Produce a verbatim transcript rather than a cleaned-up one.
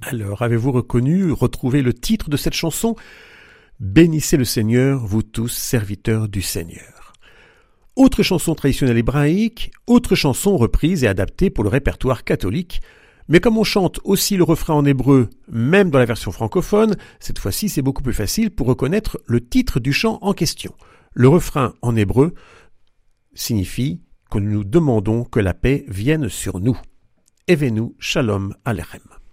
Alors, avez-vous reconnu, retrouvé le titre de cette chanson ? Bénissez le Seigneur, vous tous, serviteurs du Seigneur. Autre chanson traditionnelle hébraïque, autre chanson reprise et adaptée pour le répertoire catholique. Mais comme on chante aussi le refrain en hébreu, même dans la version francophone, cette fois-ci c'est beaucoup plus facile pour reconnaître le titre du chant en question. Le refrain en hébreu signifie que nous demandons que la paix vienne sur nous. Evenu Shalom Alechem.